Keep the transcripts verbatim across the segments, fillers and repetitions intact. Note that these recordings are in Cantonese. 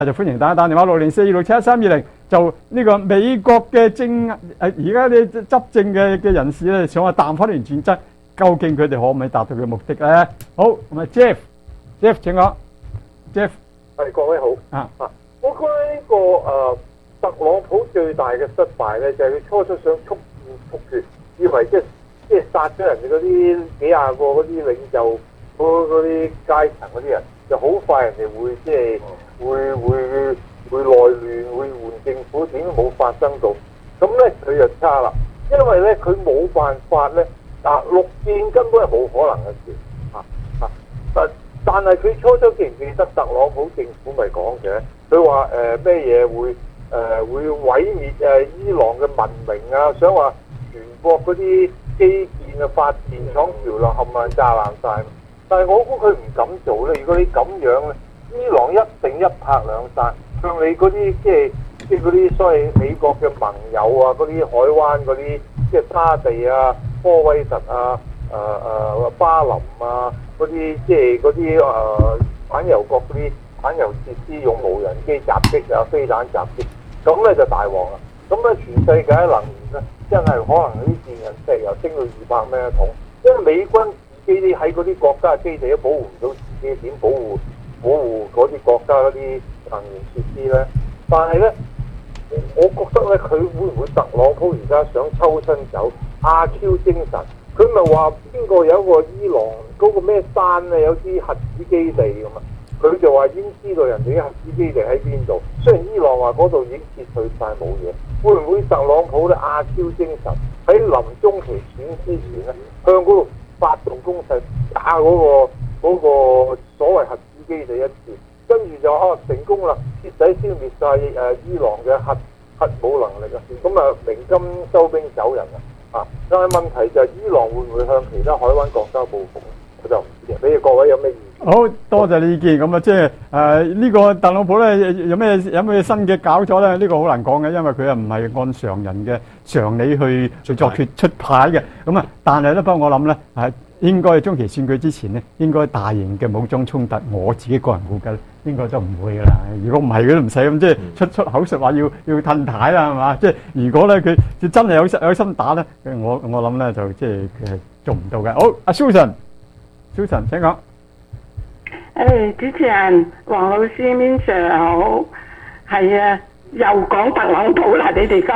就歡迎大家打電話六零四二六七一三二零，就呢個美國嘅政誒而家啲執政嘅嘅人士咧，想話淡化呢段戰爭，究竟佢哋可唔可以達到佢嘅目的咧？好，咁啊 Jeff，Jeff 請講 ，Jeff 係各位好啊啊！我覺得呢、這個誒、呃、特朗普最大嘅失敗咧，就係、是、佢初初想速戰速決，以為即係即係殺咗人哋嗰啲幾廿個嗰啲領袖嗰嗰啲階層嗰啲人，就好快人哋會即係。會會會內亂，會換政府，點都冇發生到。咁咧佢就差啦，因為咧佢冇辦法咧，啊陸戰根本係冇可能嘅事。啊啊！但但係佢初初記唔記得特朗普政府咪講嘅？佢話誒咩嘢會誒、呃、會毀滅誒伊朗嘅文明啊，想話全國嗰啲基建啊、發電廠橋梁冚唪唥炸爛晒。但係我估佢唔敢做咧。如果你咁樣咧，伊朗一定一拍兩散，向你嗰啲即係即係嗰啲所謂美國嘅盟友啊，嗰啲海灣嗰啲即係沙地啊、科威特啊、誒、呃、誒巴林啊嗰啲即係嗰啲誒產油國嗰啲產油設施用無人機襲擊啊、飛彈襲擊，咁咧就大鑊啦。咁咧全世界能源咧真係可能啲電人石油升到二百蚊一桶，因為美軍自己啲喺嗰啲國家嘅基地都保護唔到自己，點保護？保護嗰啲國家嗰啲能源設施咧，但係咧，我覺得咧，佢會唔會特朗普而家想抽身走阿 Q 精神？佢咪話邊個有一個伊朗嗰個咩山咧，有啲核子基地咁啊？佢就話已經知道人哋啲核子基地喺邊度。雖然伊朗話嗰度已經撤退晒冇嘢，會唔會特朗普咧阿 Q 精神喺臨中期選之前咧，向嗰度發動攻勢，打嗰、嗰個嗰、嗰個所謂核基地一次，跟住就啊成功啦，徹底消滅晒誒伊朗嘅核核武能力啊！咁啊鳴金收兵走人啊！啊，但係問題就係伊朗會唔會向其他海灣國家報復？我就唔知。你哋各位有咩意見？ 好多謝你意見。咁啊，即係誒呢個特朗普咧有咩有咩新嘅搞咗咧？呢、呢個好難講嘅，因為佢又唔係按常人嘅常理去去作決出牌嘅。咁啊，但係咧，不過我諗咧係。應該中期選舉之前咧，應該大型嘅武裝衝突，我自己個人估計應該都唔會噶啦。如果唔係，佢都唔使咁即係出出口術話要要褪軚啦，係嘛？即係如果咧佢真係有心有心打咧，我我諗咧就即係佢係做唔到嘅。好，阿 Susan，Susan 請講。 誒，主持人黃老師 Min Sir 好，係啊，又講特朗普啦，你哋今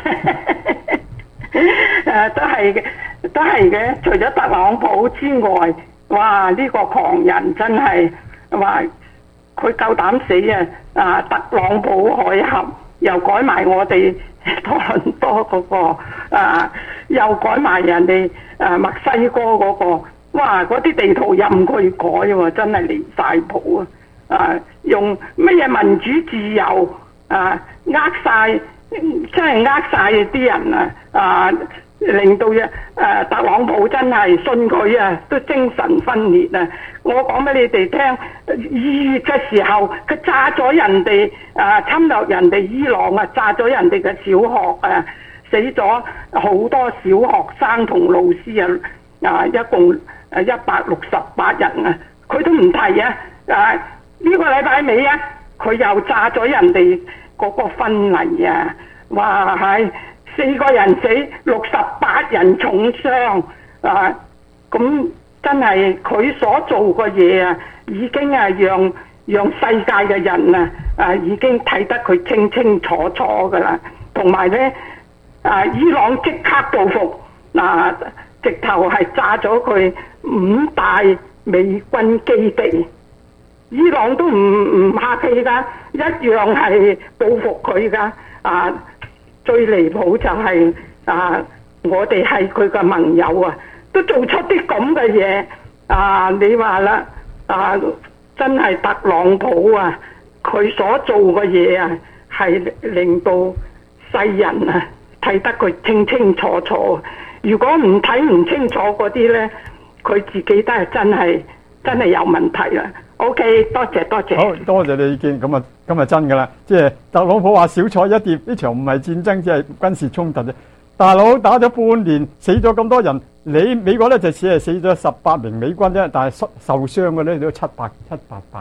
日誒都係嘅。都係嘅，除咗特朗普之外，哇！呢、這個狂人真係話佢夠膽死啊！啊，特朗普海峽又改埋我哋多倫多嗰、那個啊，又改埋人哋啊墨西哥嗰、那個，哇！嗰啲地圖任佢改喎，真係離晒譜啊！啊，用乜嘢民主自由啊，呃晒，真係呃晒啲人啊！啊！令到嘅誒特朗普真係信佢啊，都精神分裂啊！我講俾你哋聽，二月嘅時候佢炸咗人哋啊，侵略人哋伊朗啊，炸咗人哋嘅小學啊，死咗好多小學生同老師啊，啊一共誒一百六十八人啊，佢都唔提啊！啊呢個禮拜尾啊，佢又炸咗人哋嗰個婚禮啊！哇係〜四個人死，六十八人重傷啊！咁真係佢所做嘅嘢啊，已經係讓讓世界嘅人啊啊已經睇得佢清清楚楚噶啦。同埋咧啊，伊朗即刻報復嗱、啊，直頭係炸咗佢五大美軍基地，伊朗都唔唔客氣噶，一樣係報復佢噶啊！最離譜就係、是、啊，我哋係佢嘅盟友啊，都做出啲咁嘅嘢啊！你話啦啊，真係特朗普啊，佢所做嘅嘢啊，係令到世人啊睇得佢清清楚楚。如果唔睇唔清楚嗰啲咧，佢自己都係真係真係有問題啦。O.K. 多謝多謝。 好多謝你意見，咁啊，咁啊真噶啦，即係特朗普話小菜一碟，呢場唔係戰爭，只係軍事衝突啫。大佬打咗半年，死咗咁多人，你美國咧就只係死咗十八名美軍啫，但係受受傷嘅咧都七百七八百。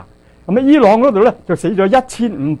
咁啊，伊朗嗰度咧就死咗一千五